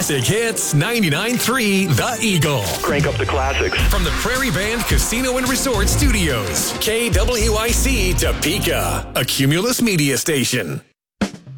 Classic Hits 99.3 The Eagle. Crank up the classics. From the Prairie Band Casino and Resort Studios. KWIC Topeka, a Cumulus media station.